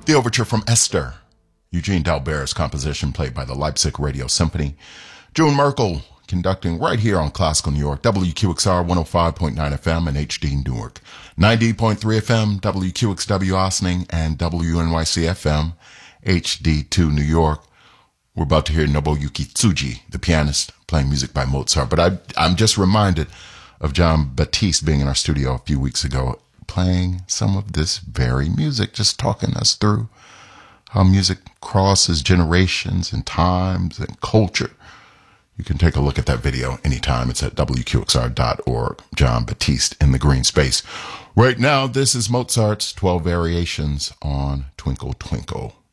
The overture from Esther, Eugene Dalbert's composition played by the Leipzig Radio Symphony. June Merkel conducting right here on Classical New York, WQXR 105.9 FM and HD Newark, 90.3 FM, WQXW Ossining, and WNYC FM, HD2 New York. We're about to hear Nobuyuki Tsuji, the pianist, playing music by Mozart. But I'm just reminded of John Batiste being in our studio a few weeks ago, playing some of this very music, just talking us through how music crosses generations and times and culture. You can take a look at that video anytime. It's at WQXR.org. John Batiste in the green space. Right now, this is Mozart's 12 Variations on Twinkle Twinkle.